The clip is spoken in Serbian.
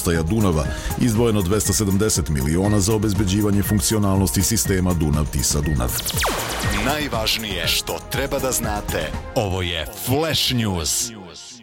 vodostaja Dunava, izdvojeno 270 miliona za obezbeđivanje funkcionalnosti sistema Dunav-Tisa-Dunav. Najvažnije što treba da znate, ovo je Flash News.